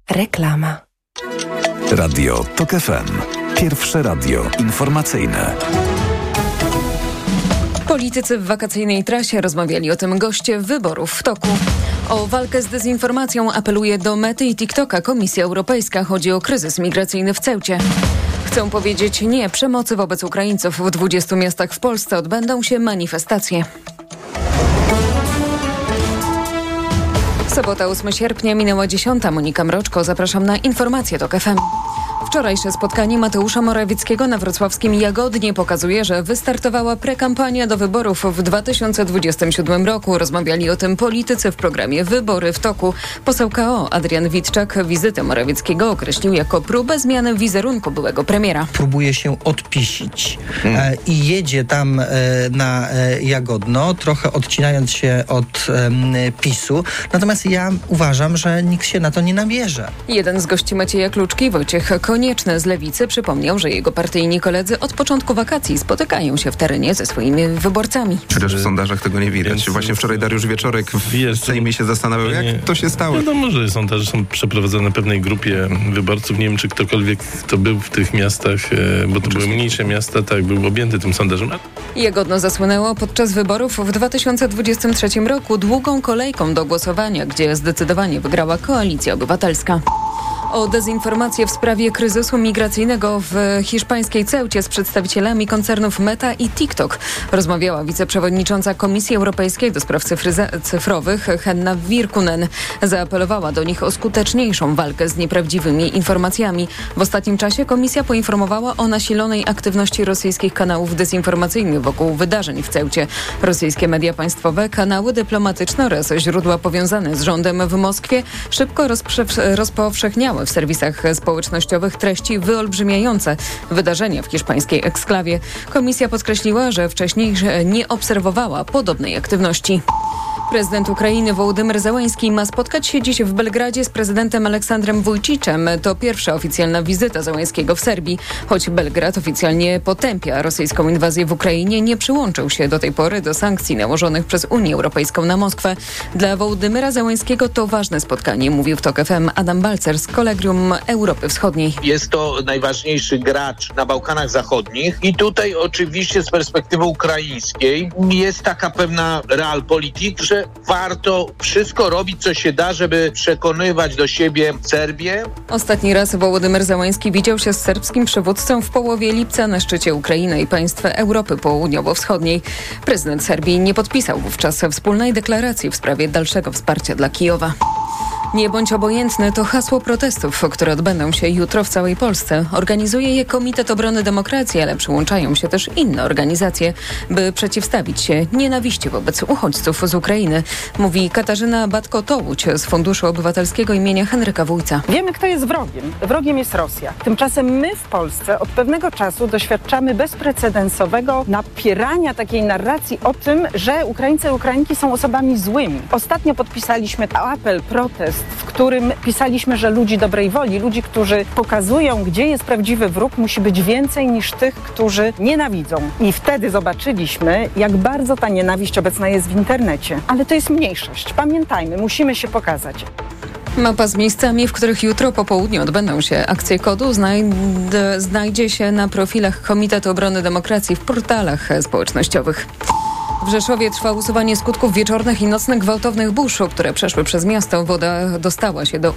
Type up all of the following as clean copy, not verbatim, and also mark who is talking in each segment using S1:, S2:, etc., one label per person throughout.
S1: Reklama.
S2: Radio TOK FM. Pierwsze radio informacyjne.
S3: Politycy w wakacyjnej trasie rozmawiali o tym goście wyborów w toku. O walkę z dezinformacją apeluje do Mety i TikToka Komisja Europejska. Chodzi o kryzys migracyjny w Ceucie. Chcą powiedzieć nie przemocy wobec Ukraińców. W 20 miastach w Polsce odbędą się manifestacje. Sobota 8 sierpnia minęła 10. Monika Mroczko. Zapraszam na informacje TOK FM. Wczorajsze spotkanie Mateusza Morawieckiego na wrocławskim Jagodnie pokazuje, że wystartowała prekampania do wyborów w 2027 roku. Rozmawiali o tym politycy w programie Wybory w toku. Poseł KO Adrian Witczak wizytę Morawieckiego określił jako próbę zmiany wizerunku byłego premiera.
S4: Próbuje się odpisić i jedzie tam na Jagodno, trochę odcinając się od PiS-u. Natomiast ja uważam, że nikt się na to nie nabierze.
S3: Jeden z gości Macieja Kluczki, Wojciech Konieczny z Lewicy, przypomniał, że jego partyjni koledzy od początku wakacji spotykają się w terenie ze swoimi wyborcami.
S5: Chociaż w sondażach tego nie widać.
S6: Więc
S5: właśnie wczoraj Dariusz Wieczorek w Sejmie się zastanawiał, jak to się stało.
S6: Wiadomo, że sondaże są przeprowadzone pewnej grupie wyborców. Nie wiem, czy ktokolwiek, kto był w tych miastach, bo to były mniejsze miasta, tak, był objęty tym sondażem.
S3: Jagodno zasłynęło podczas wyborów w 2023 roku długą kolejką do głosowania, gdzie zdecydowanie wygrała Koalicja Obywatelska. O dezinformację w sprawie kryzysu migracyjnego w hiszpańskiej Ceucie z przedstawicielami koncernów Meta i TikTok rozmawiała wiceprzewodnicząca Komisji Europejskiej do spraw cyfrowych Henna Virkkunen. Zaapelowała do nich o skuteczniejszą walkę z nieprawdziwymi informacjami. W ostatnim czasie komisja poinformowała o nasilonej aktywności rosyjskich kanałów dezinformacyjnych wokół wydarzeń w Ceucie. Rosyjskie media państwowe, kanały dyplomatyczne oraz źródła powiązane z rządem w Moskwie szybko rozpowszechniały w serwisach społecznościowych treści wyolbrzymiające wydarzenia w hiszpańskiej eksklawie. Komisja podkreśliła, że wcześniej nie obserwowała podobnej aktywności. Prezydent Ukrainy Wołodymyr Zełenski ma spotkać się dziś w Belgradzie z prezydentem Aleksandrem Wujciczem. To pierwsza oficjalna wizyta Zełenskiego w Serbii. Choć Belgrad oficjalnie potępia rosyjską inwazję w Ukrainie, nie przyłączył się do tej pory do sankcji nałożonych przez Unię Europejską na Moskwę. Dla Wołodymyra Zełenskiego to ważne spotkanie, mówił w TOK FM Adam Balcer z Kolegium Europy Wschodniej.
S7: Jest to najważniejszy gracz na Bałkanach Zachodnich i tutaj oczywiście z perspektywy ukraińskiej jest taka pewna realpolitik, że warto wszystko robić, co się da, żeby przekonywać do siebie Serbię.
S3: Ostatni raz Wołodymyr Zełenski widział się z serbskim przywódcą w połowie lipca na szczycie Ukrainy i państw Europy Południowo-Wschodniej. Prezydent Serbii nie podpisał wówczas wspólnej deklaracji w sprawie dalszego wsparcia dla Kijowa. Nie bądź obojętny to hasło protestów, które odbędą się jutro w całej Polsce. Organizuje je Komitet Obrony Demokracji, ale przyłączają się też inne organizacje, by przeciwstawić się nienawiści wobec uchodźców z Ukrainy, mówi Katarzyna Batko-Tołuć z Funduszu Obywatelskiego imienia Henryka Wójca.
S8: Wiemy, kto jest wrogiem. Wrogiem jest Rosja. Tymczasem my w Polsce od pewnego czasu doświadczamy bezprecedensowego napierania takiej narracji o tym, że Ukraińcy i Ukrainki są osobami złymi. Ostatnio podpisaliśmy apel, protest, w którym pisaliśmy, że ludzi dobrej woli, ludzi, którzy pokazują, gdzie jest prawdziwy wróg, musi być więcej niż tych, którzy nienawidzą. I wtedy zobaczyliśmy, jak bardzo ta nienawiść obecna jest w internecie. Ale to jest mniejszość. Pamiętajmy, musimy się pokazać.
S3: Mapa z miejscami, w których jutro po południu odbędą się akcje KOD-u, znajdzie się na profilach Komitetu Obrony Demokracji w portalach społecznościowych. W Rzeszowie trwa usuwanie skutków wieczornych i nocnych gwałtownych burz, które przeszły przez miasto. Woda dostała się do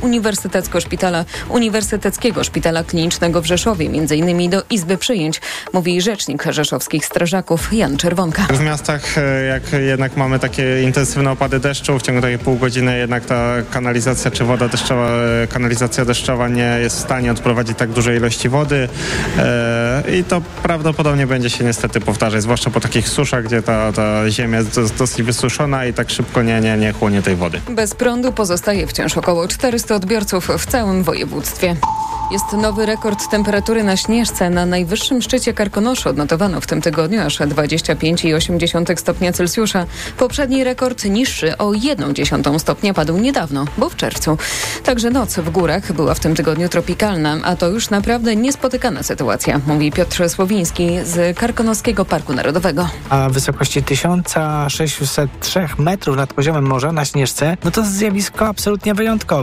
S3: Uniwersyteckiego Szpitala Klinicznego w Rzeszowie, m.in. do Izby Przyjęć, mówi rzecznik rzeszowskich strażaków Jan Czerwonka.
S9: W miastach, jak jednak mamy takie intensywne opady deszczu, w ciągu takiej pół godziny jednak ta kanalizacja czy woda deszczowa, kanalizacja deszczowa nie jest w stanie odprowadzić tak dużej ilości wody i to prawdopodobnie będzie się niestety powtarzać, zwłaszcza po takich suszach, gdzie ta ziemia jest dosyć wysuszona i tak szybko nie chłonie tej wody.
S3: Bez prądu pozostaje wciąż około 400 odbiorców w całym województwie. Jest nowy rekord temperatury na Śnieżce. Na najwyższym szczycie Karkonoszu odnotowano w tym tygodniu aż 25,8 stopnia Celsjusza. Poprzedni rekord niższy o 1,1 stopnia padł niedawno, bo w czerwcu. Także noc w górach była w tym tygodniu tropikalna, a to już naprawdę niespotykana sytuacja, mówi Piotr Słowiński z Karkonoskiego Parku Narodowego.
S10: A w wysokości 1603 metrów nad poziomem morza na Śnieżce, no to zjawisko absolutnie wyjątkowe.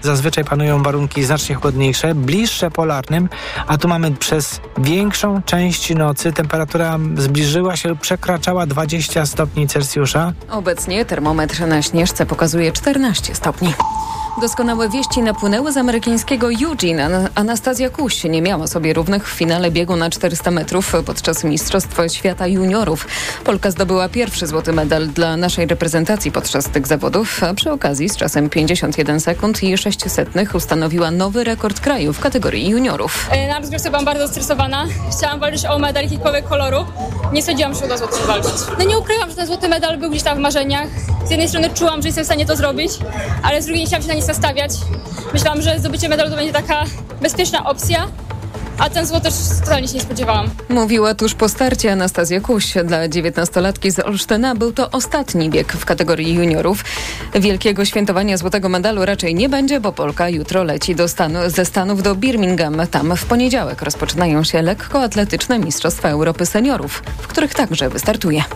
S1: zazwyczaj panują warunki znacznie chłodniejsze, bliższe polarnym, a tu mamy przez większą część nocy temperatura zbliżyła się, przekraczała 20 stopni Celsjusza.
S3: Obecnie termometr na Śnieżce pokazuje 14 stopni. Doskonałe wieści napłynęły z amerykańskiego Eugene. Anastazja Kuś nie miała sobie równych w finale biegu na 400 metrów podczas Mistrzostw Świata Juniorów. Polka zdobyła pierwszy złoty medal dla naszej reprezentacji podczas tych zawodów, a przy okazji z czasem 51 sekund i 600 ustanowiła nowy rekord kraju w kategorii juniorów.
S10: Na rozgrzewce byłam bardzo stresowana. Chciałam walczyć o medal jakiegokolwiek koloru. Nie sądziłam, że się uda złoty walczyć. No nie ukrywam, że ten złoty medal był gdzieś tam w marzeniach. Z jednej strony czułam, że jestem w stanie to zrobić, ale z drugiej nie chciałam się na nic nastawiać. Myślałam, że zdobycie medalu to będzie taka bezpieczna opcja, a ten złoty też totalnie się nie spodziewałam.
S3: Mówiła tuż po starcie Anastazja Kuś. Dla 19-latki z Olsztyna był to ostatni bieg w kategorii juniorów. Wielkiego świętowania złotego medalu raczej nie będzie, bo Polka jutro leci ze Stanów do Birmingham. Tam w poniedziałek rozpoczynają się lekkoatletyczne Mistrzostwa Europy Seniorów, w których także wystartuje.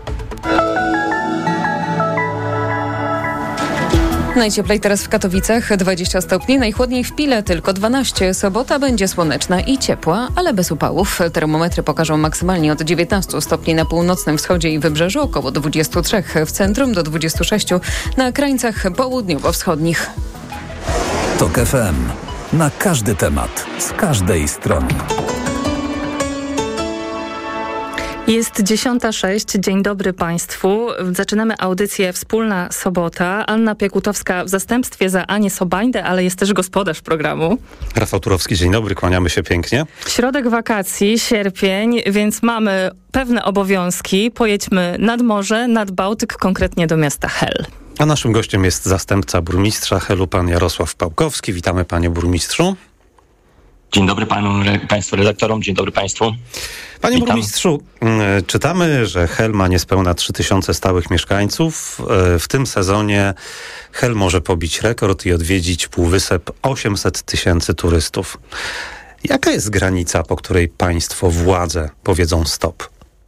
S3: Najcieplej teraz w Katowicach 20 stopni, najchłodniej w Pile tylko 12. Sobota będzie słoneczna i ciepła, ale bez upałów. Termometry pokażą maksymalnie od 19 stopni na północnym wschodzie i wybrzeżu, około 23 w centrum, do 26 na krańcach południowo-wschodnich.
S2: TOK FM. Na każdy temat, z każdej strony.
S11: Jest 10:06. Dzień dobry Państwu. Zaczynamy audycję Wspólna Sobota. Anna Piekutowska w zastępstwie za Anię Sobajdę, ale jest też gospodarz programu.
S12: Rafał Turowski, dzień dobry, kłaniamy się pięknie.
S11: Środek wakacji, sierpień, więc mamy pewne obowiązki. Pojedźmy nad morze, nad Bałtyk, konkretnie do miasta Hel.
S12: A naszym gościem jest zastępca burmistrza Helu, pan Jarosław Pałkowski. Witamy, panie burmistrzu.
S13: Dzień dobry państwu redaktorom, dzień dobry państwu.
S12: Panie burmistrzu, czytamy, że Hel ma niespełna 3000 stałych mieszkańców. W tym sezonie Hel może pobić rekord i odwiedzić półwysep 800 000 turystów. Jaka jest granica, po której państwo, władze powiedzą stop?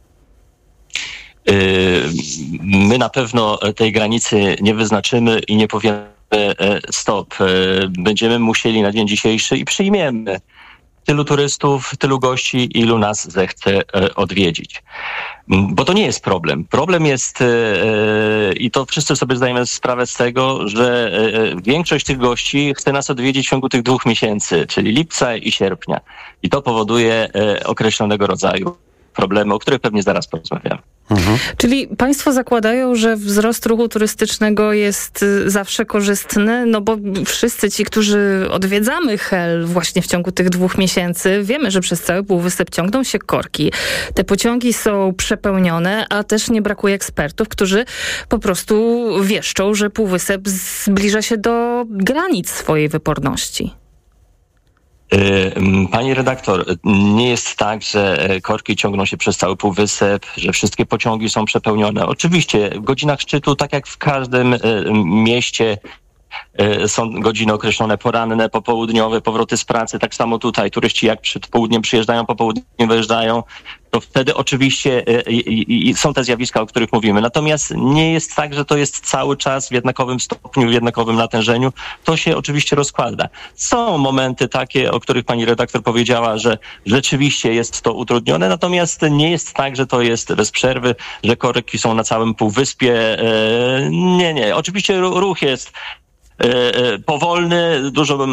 S13: My na pewno tej granicy nie wyznaczymy i nie powiemy stop. Będziemy musieli na dzień dzisiejszy i przyjmiemy tylu turystów, tylu gości, ilu nas zechce odwiedzić. Bo to nie jest problem. Problem jest, i to wszyscy sobie zdajemy sprawę z tego, że większość tych gości chce nas odwiedzić w ciągu tych 2 miesięcy, czyli lipca i sierpnia. I to powoduje określonego rodzaju problemy, o których pewnie zaraz porozmawiamy.
S11: Czyli państwo zakładają, że wzrost ruchu turystycznego jest zawsze korzystny, no bo wszyscy ci, którzy odwiedzamy Hel właśnie w ciągu tych 2 miesięcy, wiemy, że przez cały półwysep ciągną się korki. Te pociągi są przepełnione, a też nie brakuje ekspertów, którzy po prostu wieszczą, że półwysep zbliża się do granic swojej wyporności.
S13: Pani redaktor, nie jest tak, że korki ciągną się przez cały półwysep, że wszystkie pociągi są przepełnione. Oczywiście w godzinach szczytu, tak jak w każdym mieście, są godziny określone poranne, popołudniowe, powroty z pracy. Tak samo tutaj turyści jak przed południem przyjeżdżają, po południu wyjeżdżają, to wtedy oczywiście są te zjawiska, o których mówimy. Natomiast nie jest tak, że to jest cały czas w jednakowym stopniu, w jednakowym natężeniu. To się oczywiście rozkłada. Są momenty takie, o których pani redaktor powiedziała, że rzeczywiście jest to utrudnione, natomiast nie jest tak, że to jest bez przerwy, że korki są na całym półwyspie. Nie. Oczywiście ruch jest powolny,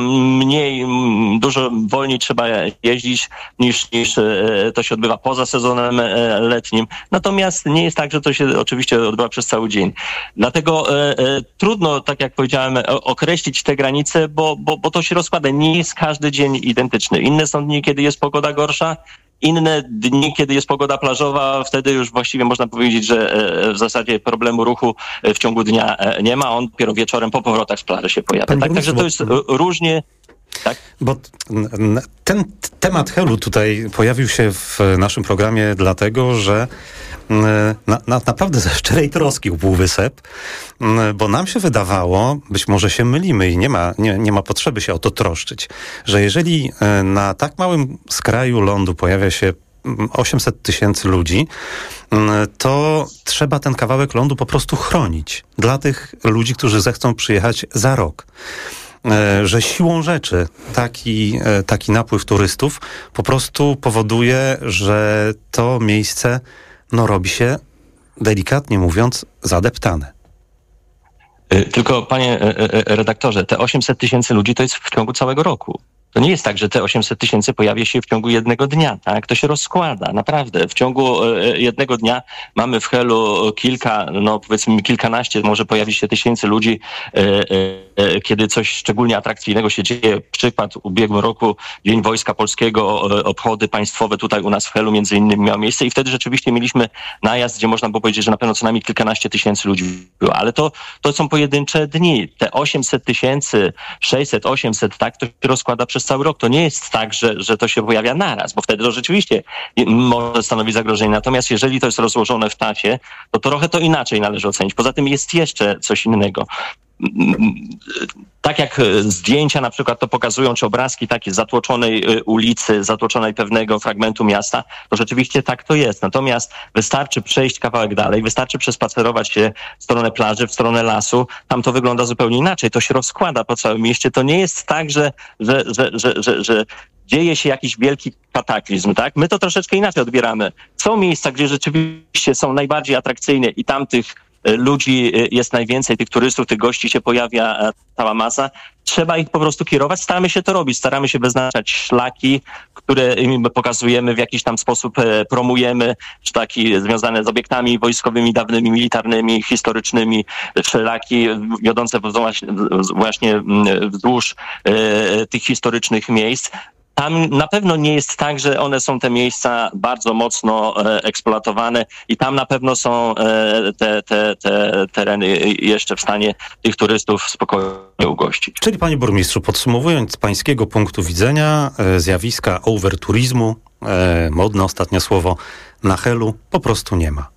S13: dużo wolniej trzeba jeździć niż to się odbywa poza sezonem letnim. Natomiast nie jest tak, że to się oczywiście odbywa przez cały dzień. Dlatego trudno, tak jak powiedziałem, określić te granice, bo to się rozkłada. Nie jest każdy dzień identyczny. Inne są dni, kiedy jest pogoda gorsza, inne dni, kiedy jest pogoda plażowa, wtedy już właściwie można powiedzieć, że w zasadzie problemu ruchu w ciągu dnia nie ma. On dopiero wieczorem po powrotach z plaży się pojawia. Także to jest różnie. Tak?
S12: Bo ten temat Helu tutaj pojawił się w naszym programie dlatego, że naprawdę ze szczerej troski o półwysep, bo nam się wydawało, być może się mylimy i nie ma potrzeby się o to troszczyć, że jeżeli na tak małym skraju lądu pojawia się 800 000 ludzi, to trzeba ten kawałek lądu po prostu chronić dla tych ludzi, którzy zechcą przyjechać za rok. że siłą rzeczy taki napływ turystów po prostu powoduje, że to miejsce robi się, delikatnie mówiąc, zadeptane.
S13: Tylko, panie redaktorze, te 800 tysięcy ludzi to jest w ciągu całego roku. To nie jest tak, że te 800 tysięcy pojawia się w ciągu jednego dnia, tak? To się rozkłada, naprawdę. W ciągu jednego dnia mamy w Helu powiedzmy kilkanaście, może pojawi się tysięcy ludzi, kiedy coś szczególnie atrakcyjnego się dzieje. Przykład, w ubiegłym roku Dzień Wojska Polskiego, obchody państwowe tutaj u nas w Helu między innymi miały miejsce i wtedy rzeczywiście mieliśmy najazd, gdzie można było powiedzieć, że na pewno co najmniej kilkanaście tysięcy ludzi było. Ale to są pojedyncze dni. Te 800 tysięcy, 600, 800, tak, to się rozkłada przez cały rok. To nie jest tak, że to się pojawia naraz, bo wtedy to rzeczywiście może stanowić zagrożenie. Natomiast jeżeli to jest rozłożone w czasie, to trochę to inaczej należy ocenić. Poza tym jest jeszcze coś innego. Tak jak zdjęcia na przykład to pokazują, czy obrazki takie zatłoczonej ulicy, zatłoczonej pewnego fragmentu miasta, to rzeczywiście tak to jest. Natomiast wystarczy przejść kawałek dalej, wystarczy przespacerować się w stronę plaży, w stronę lasu, tam to wygląda zupełnie inaczej. To się rozkłada po całym mieście. To nie jest tak, że dzieje się jakiś wielki kataklizm, tak? My to troszeczkę inaczej odbieramy. Są miejsca, gdzie rzeczywiście są najbardziej atrakcyjne i tamtych ludzi jest najwięcej, tych turystów, tych gości się pojawia cała masa. Trzeba ich po prostu kierować. Staramy się to robić. Staramy się wyznaczać szlaki, które im pokazujemy, w jakiś tam sposób promujemy, szlaki związane z obiektami wojskowymi, dawnymi, militarnymi, historycznymi, szlaki wiodące właśnie wzdłuż tych historycznych miejsc. Tam na pewno nie jest tak, że one są te miejsca bardzo mocno eksploatowane i tam na pewno są te tereny jeszcze w stanie tych turystów spokojnie ugościć.
S12: Czyli, panie burmistrzu, podsumowując z pańskiego punktu widzenia, zjawiska overturizmu, modne ostatnie słowo, na Helu po prostu nie ma.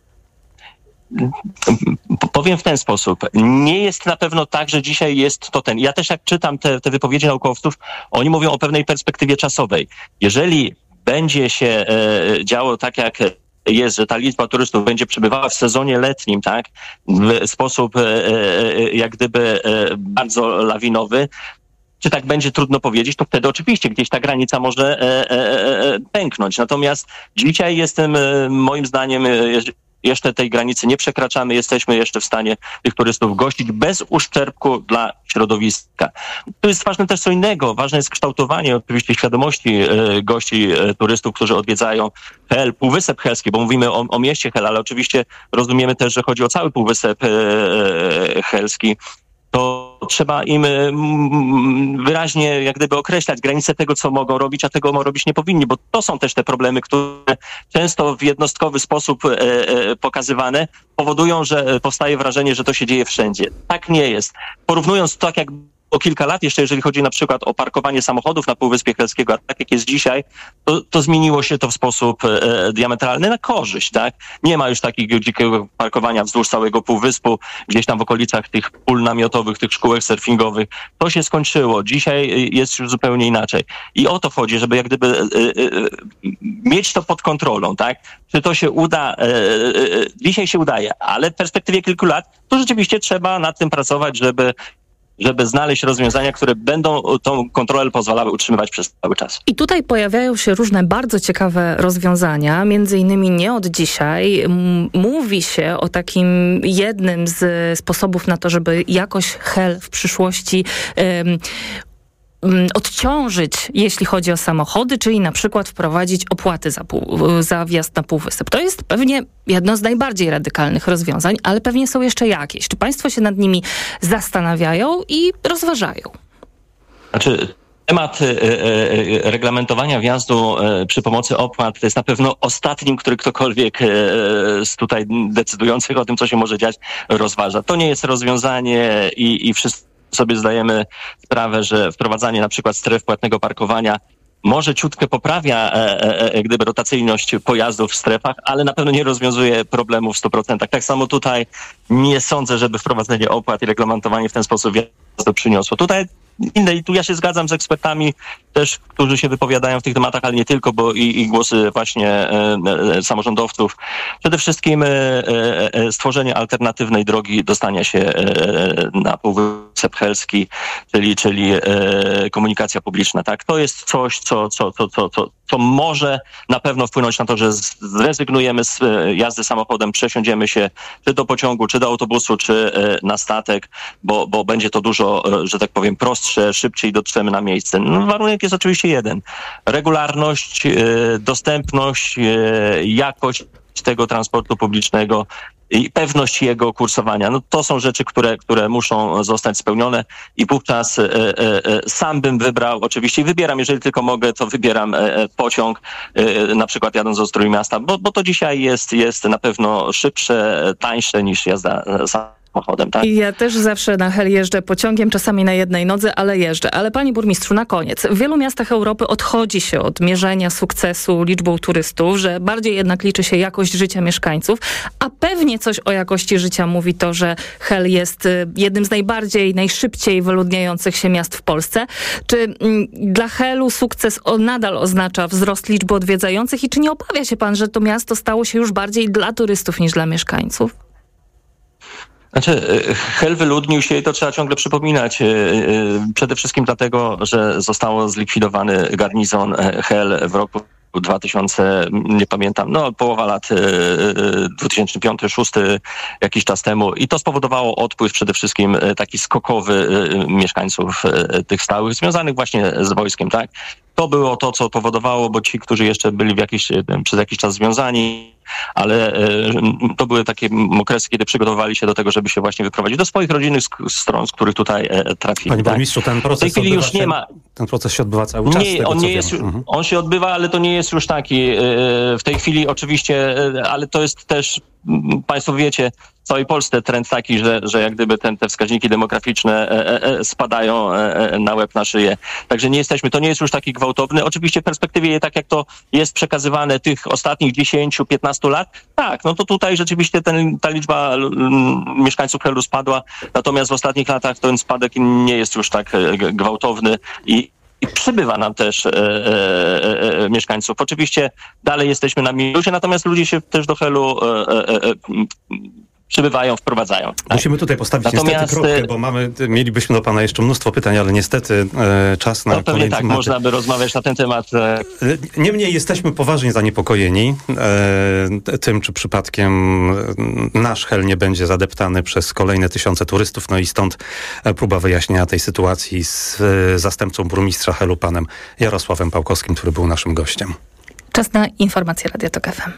S13: Powiem w ten sposób. Nie jest na pewno tak, że dzisiaj jest to ten. Ja też jak czytam te wypowiedzi naukowców, oni mówią o pewnej perspektywie czasowej. Jeżeli będzie się działo tak, jak jest, że ta liczba turystów będzie przybywała w sezonie letnim, tak, w sposób jak gdyby bardzo lawinowy, czy tak będzie, trudno powiedzieć, to wtedy oczywiście gdzieś ta granica może pęknąć. Natomiast dzisiaj jestem, moim zdaniem, jeszcze tej granicy nie przekraczamy, jesteśmy jeszcze w stanie tych turystów gościć bez uszczerbku dla środowiska. Tu jest ważne też co innego. Ważne jest kształtowanie oczywiście świadomości gości, turystów, którzy odwiedzają Hel, Półwysep Helski, bo mówimy o mieście Hel, ale oczywiście rozumiemy też, że chodzi o cały Półwysep Helski. To trzeba im wyraźnie jak gdyby określać granice tego, co mogą robić, a tego robić nie powinni, bo to są też te problemy, które często w jednostkowy sposób pokazywane powodują, że powstaje wrażenie, że to się dzieje wszędzie. Tak nie jest. Porównując to, tak jak o kilka lat jeszcze, jeżeli chodzi na przykład o parkowanie samochodów na Półwyspie Helskiego, a tak jak jest dzisiaj, to zmieniło się to w sposób diametralny na korzyść, tak? Nie ma już takiego dzikiego parkowania wzdłuż całego Półwyspu, gdzieś tam w okolicach tych pól namiotowych, tych szkółek surfingowych. To się skończyło. Dzisiaj jest już zupełnie inaczej. I o to chodzi, żeby jak gdyby mieć to pod kontrolą, tak? Czy to się uda? Dzisiaj się udaje, ale w perspektywie kilku lat to rzeczywiście trzeba nad tym pracować, żeby znaleźć rozwiązania, które będą tą kontrolę pozwalały utrzymywać przez cały czas.
S11: I tutaj pojawiają się różne bardzo ciekawe rozwiązania, między innymi nie od dzisiaj. Mówi się o takim jednym z sposobów na to, żeby jakoś Hel w przyszłości odciążyć, jeśli chodzi o samochody, czyli na przykład wprowadzić opłaty za wjazd na Półwysep. To jest pewnie jedno z najbardziej radykalnych rozwiązań, ale pewnie są jeszcze jakieś. Czy państwo się nad nimi zastanawiają i rozważają?
S13: Znaczy, temat reglamentowania wjazdu przy pomocy opłat to jest na pewno ostatnim, który ktokolwiek z tutaj decydujących o tym, co się może dziać, rozważa. To nie jest rozwiązanie i wszyscy sobie zdajemy sprawę, że wprowadzanie na przykład stref płatnego parkowania może ciutkę poprawia gdyby rotacyjność pojazdów w strefach, ale na pewno nie rozwiązuje problemu w 100%. Tak samo tutaj nie sądzę, żeby wprowadzenie opłat i reglamentowanie w ten sposób wjazdu przyniosło. Tutaj inne, i tu ja się zgadzam z ekspertami też, którzy się wypowiadają w tych tematach, ale nie tylko, bo i głosy właśnie samorządowców. Przede wszystkim stworzenie alternatywnej drogi dostania się na Półwysep wysep helski, czyli komunikacja publiczna, tak? To jest coś, co może na pewno wpłynąć na to, że zrezygnujemy z jazdy samochodem, przesiądziemy się czy do pociągu, czy do autobusu, czy na statek, bo będzie to dużo, że tak powiem, prostsze, szybciej dotrzemy na miejsce. No, warunek jest oczywiście jeden. Regularność, dostępność, jakość tego transportu publicznego i pewność jego kursowania. No to są rzeczy, które muszą zostać spełnione i wówczas sam bym wybrał, oczywiście wybieram, jeżeli tylko mogę, to wybieram pociąg, na przykład jadąc do Trójmiasta, bo to dzisiaj jest na pewno szybsze, tańsze niż jazda samochodem, tak?
S11: I ja też zawsze na Hel jeżdżę pociągiem, czasami na jednej nodze, ale jeżdżę. Ale panie burmistrzu, na koniec. W wielu miastach Europy odchodzi się od mierzenia sukcesu liczbą turystów, że bardziej jednak liczy się jakość życia mieszkańców, a pewnie coś o jakości życia mówi to, że Hel jest jednym z najszybciej wyludniających się miast w Polsce. Czy dla Helu sukces nadal oznacza wzrost liczby odwiedzających i czy nie obawia się pan, że to miasto stało się już bardziej dla turystów niż dla mieszkańców?
S13: Znaczy, Hel wyludnił się i to trzeba ciągle przypominać. Przede wszystkim dlatego, że został zlikwidowany garnizon Hel w roku 2000, nie pamiętam, połowa lat 2005-2006, jakiś czas temu. I to spowodowało odpływ przede wszystkim taki skokowy mieszkańców tych stałych, związanych właśnie z wojskiem, tak? To było to, co powodowało, bo ci, którzy jeszcze byli przez jakiś czas związani, ale to były takie okresy, kiedy przygotowywali się do tego, żeby się właśnie wyprowadzić do swoich rodzinnych stron, z których tutaj trafili.
S12: Panie burmistrzu, ten proces
S13: w tej chwili już nie ma.
S12: Ten proces się odbywa cały czas.
S13: On się odbywa, ale to nie jest już taki. W tej chwili oczywiście, ale to jest też, państwo wiecie, w całej Polsce trend taki, że jak gdyby te wskaźniki demograficzne spadają na łeb, na szyję. Także to nie jest już taki gwałtowny. Oczywiście w perspektywie, tak jak to jest przekazywane tych ostatnich 10-15 lat, tak, no to tutaj rzeczywiście ta liczba mieszkańców Helu spadła, natomiast w ostatnich latach ten spadek nie jest już tak gwałtowny i przybywa nam też mieszkańców. Oczywiście dalej jesteśmy na minusie, natomiast ludzie się też do Helu przybywają, wprowadzają. Tak?
S12: Musimy tutaj postawić niestety kropkę, bo mielibyśmy do pana jeszcze mnóstwo pytań, ale niestety czas na kolejne
S13: tak, można by rozmawiać na ten temat.
S12: Niemniej jesteśmy poważnie zaniepokojeni tym, czy przypadkiem nasz Hel nie będzie zadeptany przez kolejne tysiące turystów, no i stąd próba wyjaśnienia tej sytuacji z zastępcą burmistrza Helu, panem Jarosławem Pałkowskim, który był naszym gościem.
S11: Czas na informacje Radia Tok FM.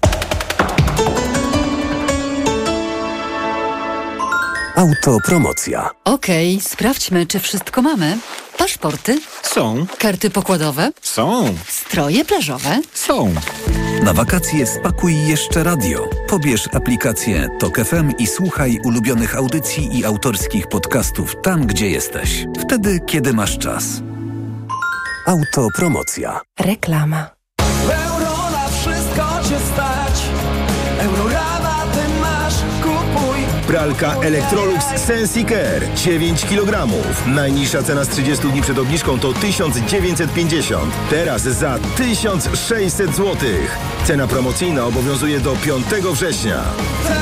S2: Autopromocja.
S14: Okej, sprawdźmy, czy wszystko mamy. Paszporty?
S15: Są.
S14: Karty pokładowe?
S15: Są.
S14: Stroje plażowe?
S15: Są.
S2: Na wakacje spakuj jeszcze radio. Pobierz aplikację Tok FM i słuchaj ulubionych audycji i autorskich podcastów tam, gdzie jesteś. Wtedy, kiedy masz czas. Autopromocja.
S16: Reklama.
S17: Euro na wszystko cię stać. Eurorabaty masz, kupuj.
S18: Pralka Electrolux Sensicare 9 kg. Najniższa cena z 30 dni przed obniżką to 1950. Teraz za 1600 zł. Cena promocyjna obowiązuje do 5 września.